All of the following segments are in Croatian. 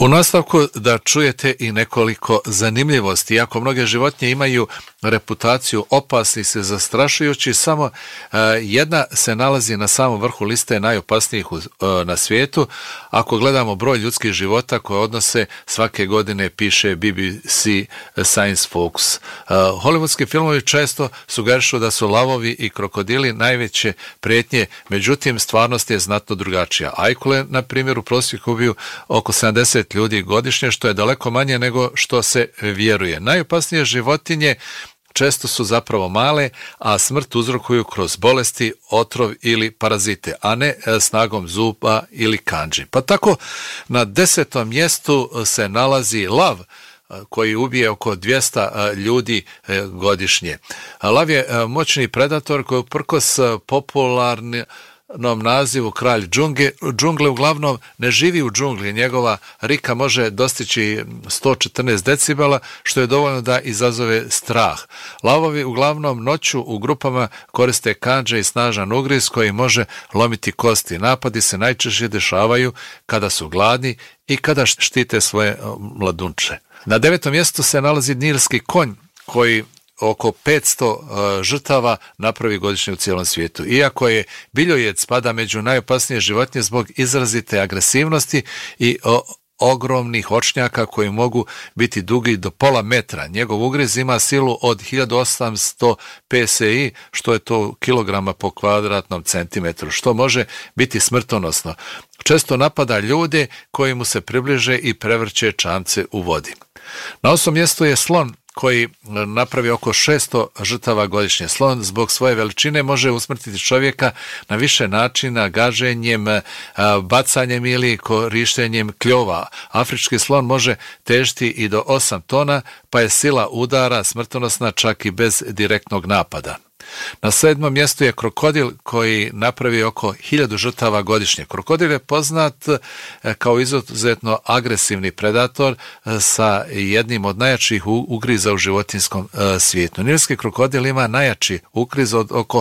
U nastavku da čujete i nekoliko zanimljivosti. Iako mnoge životinje imaju reputaciju opasnih se zastrašujući, samo jedna se nalazi na samom vrhu liste najopasnijih na svijetu. Ako gledamo broj ljudskih života koje odnose svake godine, piše BBC Science Focus. Hollywoodski filmovi često sugerišu da su lavovi i krokodili najveće prijetnje, međutim stvarnost je znatno drugačija. Ajkule, na primjer, u prosjeku ubiju oko 70 ljudi godišnje, što je daleko manje nego što se vjeruje. Najopasnije životinje često su zapravo male, a smrt uzrokuju kroz bolesti, otrov ili parazite, a ne snagom zuba ili kandži. Pa tako na 10. mjestu se nalazi lav, koji ubije oko 200 ljudi godišnje. Lav je moćni predator koji uprkos popularni nazivu kralj džungle uglavnom ne živi u džungli. Njegova rika može dostići 114 decibela, što je dovoljno da izazove strah. Lavovi uglavnom noću u grupama koriste kandže i snažan ugriz koji može lomiti kosti. Napadi se najčešće dešavaju kada su gladni i kada štite svoje mladunče. Na 9. mjestu se nalazi nilski konj, koji oko 500 žrtava napravi godišnje u cijelom svijetu. Iako je biljojed spada među najopasnije životinje zbog izrazite agresivnosti i ogromnih očnjaka koji mogu biti dugi do pola metra. Njegov ugriz ima silu od 1800 psi, što je to kilograma po kvadratnom centimetru, što može biti smrtonosno. Često napada ljude koji mu se približe i prevrće čamce u vodi. Na 8. mjestu je slon, koji napravi oko 600 žrtava godišnje. Slon zbog svoje veličine može usmrtiti čovjeka na više načina, gaženjem, bacanjem ili korištenjem kljova. Afrički slon može težiti i do 8 tona, pa je sila udara smrtonosna čak i bez direktnog napada. Na 7. mjestu je krokodil, koji napravi oko 1000 žrtava godišnje. Krokodil je poznat kao izuzetno agresivni predator sa jednim od najjačih ugriza u životinjskom svijetu. Nilski krokodil ima najjači ugriz od oko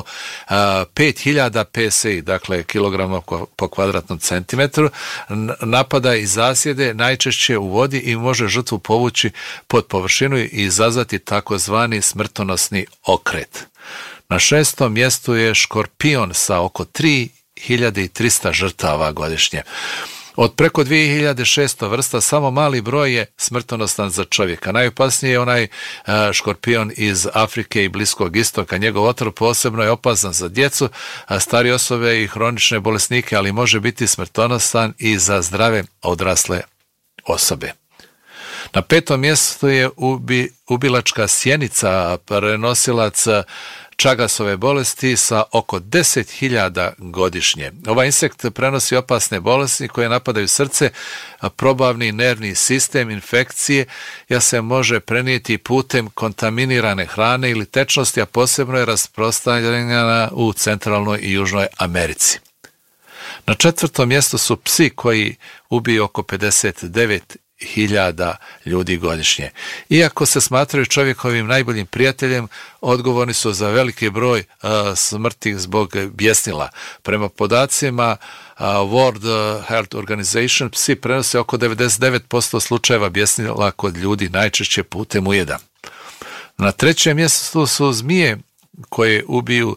5000 psi, dakle kilograma po kvadratnom centimetru. Napada i zasjede najčešće u vodi i može žrtvu povući pod površinu i izazvati takozvani smrtonosni okret. Na 6. mjestu je škorpion sa oko 3300 žrtava godišnje. Od preko 2600 vrsta samo mali broj je smrtonosan za čovjeka. Najopasniji je onaj škorpion iz Afrike i Bliskog istoka. Njegov otrov posebno je opasan za djecu, starije osobe i hronične bolesnike, ali može biti smrtonosan i za zdrave odrasle osobe. Na 5. mjestu je ubilačka sjenica, prenosilac Chagasove bolesti sa oko 10.000 godišnje. Ovaj insekt prenosi opasne bolesti koje napadaju srce, probavni nervni sistem, infekcije, se može prenijeti putem kontaminirane hrane ili tečnosti, a posebno je rasprostranjena u Centralnoj i Južnoj Americi. Na 4. mjestu su psi koji ubiju oko 59.000 ljudi godišnje. Iako se smatraju čovjekovim najboljim prijateljem, odgovorni su za veliki broj smrti zbog bjesnila. Prema podacima World Health Organization, psi prenose oko 99% slučajeva bjesnila kod ljudi, najčešće putem ujeda. Na 3. mjestu su zmije koje ubiju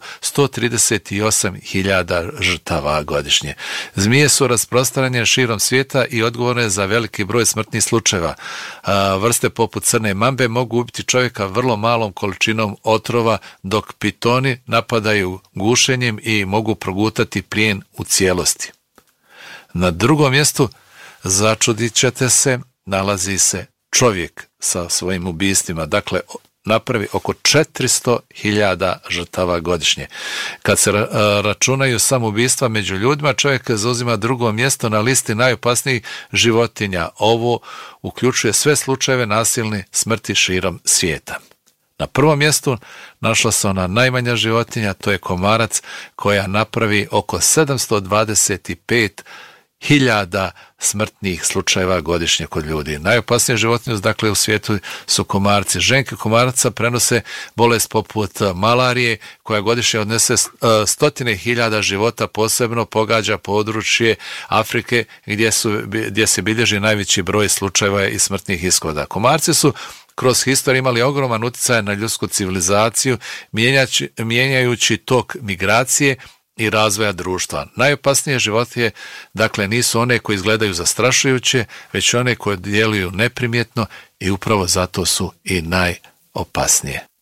138.000 žrtava godišnje. Zmije su rasprostranjene širom svijeta i odgovorne za veliki broj smrtnih slučajeva. Vrste poput crne mambe mogu ubiti čovjeka vrlo malom količinom otrova, dok pitoni napadaju gušenjem i mogu progutati plijen u cijelosti. Na 2. mjestu, začudit ćete se, nalazi se čovjek sa svojim ubistvima. Dakle, napravi oko 400.000 žrtava godišnje. Kad se računaju samoubistva među ljudima, čovjek zauzima 2. mjesto na listi najopasnijih životinja. Ovo uključuje sve slučajeve nasilne smrti širom svijeta. Na 1. mjestu našla se ona najmanja životinja, to je komarac, koja napravi oko 725 hiljada smrtnih slučajeva godišnje kod ljudi. Najopasnije životinje, dakle, u svijetu su komarci. Ženke komarca prenose bolest poput malarije, koja godišnje odnese stotine hiljada života, posebno pogađa područje Afrike gdje se bilježi najveći broj slučajeva i smrtnih ishoda. Komarci su kroz historiju imali ogroman utjecaj na ljudsku civilizaciju, mijenjajući tok migracije i razvoja društva. Najopasnije životinje, dakle, nisu one koje izgledaju zastrašujuće, već one koje djeluju neprimjetno i upravo zato su i najopasnije.